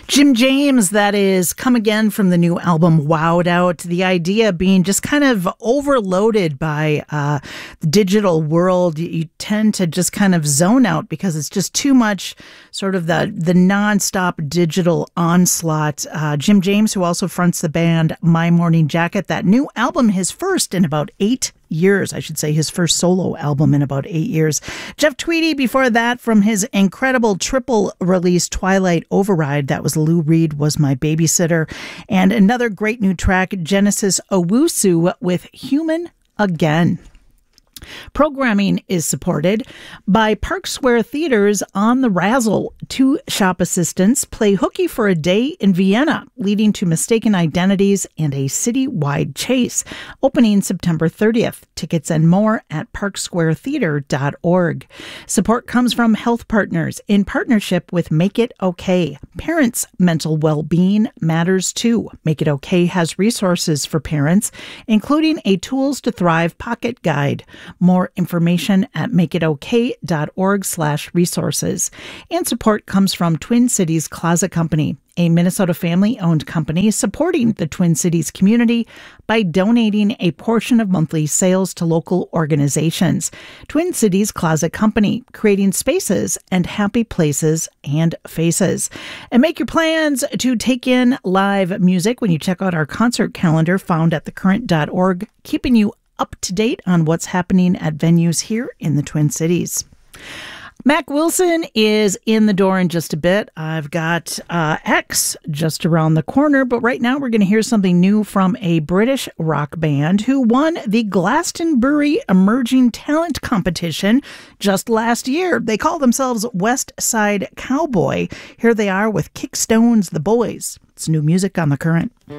Jim James, that is Come Again from the new album Wowed Out. The idea being just kind of overloaded by the digital world. You tend to just kind of zone out because it's just too much sort of the nonstop digital onslaught. Jim James, who also fronts the band My Morning Jacket, that new album, his first in about 8 years, I should say, his first solo album in about 8 years. Jeff Tweedy before that from his incredible triple release Twilight Override. That was Lou Reed Was My Babysitter. And another great new track, Genesis Owusu with Human Again. Programming is supported by Park Square Theater's On the Razzle. 2 shop assistants play hooky for a day in Vienna, leading to mistaken identities and a citywide chase. Opening September 30th. Tickets and more at parksquaretheater.org. Support comes from Health Partners in partnership with Make It Okay. Parents' mental well-being matters too. Make It Okay has resources for parents, including a Tools to Thrive pocket guide. More information at makeitok.org/resources. And support comes from Twin Cities Closet Company, a Minnesota family-owned company supporting the Twin Cities community by donating a portion of monthly sales to local organizations. Twin Cities Closet Company, creating spaces and happy places and faces. And make your plans to take in live music when you check out our concert calendar found at thecurrent.org, keeping you up to date on what's happening at venues here in the Twin Cities. Mac Wilson is in the door in just a bit. I've got X just around the corner, but right now we're going to hear something new from a British rock band who won the Glastonbury Emerging Talent Competition just last year. They call themselves West Side Cowboy. Here they are with Kickstones The Boys. It's new music on The Current.